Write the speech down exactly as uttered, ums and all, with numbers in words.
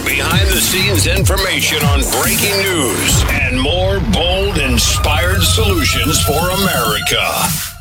behind the scenes information on breaking news and more bold, inspired solutions for America.